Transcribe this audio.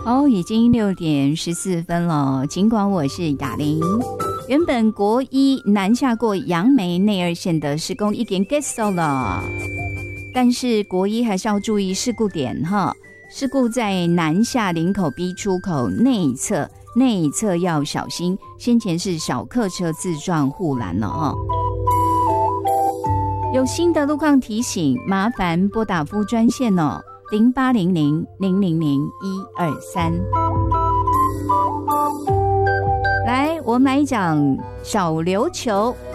已经6:14了。尽管我是雅玲，原本国一南下过杨梅内二线的施工已经结束了，但是国一还是要注意事故点哈。事故在南下林口 B 出口内侧要小心，先前是小客车自撞护栏了哈。有新的路况提醒，麻烦拨打服务专线哦。0800-000-123。来，我们来讲小琉球。